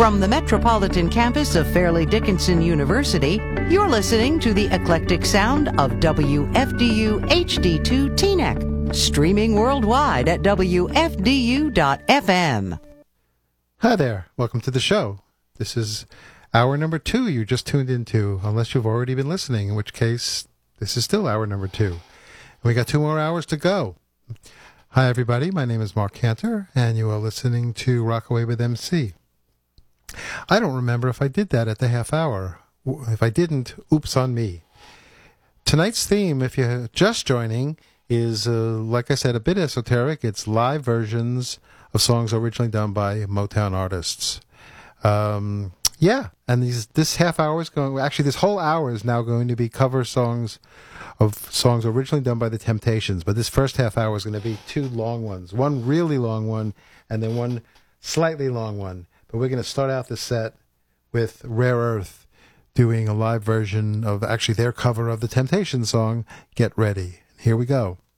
From the metropolitan campus of Fairleigh Dickinson University, you're listening to the eclectic sound of WFDU HD2 Teaneck, streaming worldwide at WFDU.FM. Hi there. Welcome to the show. This is hour number 2 you just tuned into, unless you've already been listening, in which case this is still hour number 2. We got 2 more hours to go. Hi, everybody. My name is Mark Cantor, and you are listening to Rockaway with MC. I don't remember if I did that at the half hour. If I didn't, oops on me. Tonight's theme, if you're just joining, is, like I said, a bit esoteric. It's live versions of songs originally done by Motown artists. Yeah, and this half hour is going, actually this whole hour is now going to be cover songs of songs originally done by the Temptations, but this first half hour is going to be 2 long ones, one really long one and then one slightly long one. But we're going to start out the set with Rare Earth doing a live version of actually their cover of the Temptations song, Get Ready. Here we go.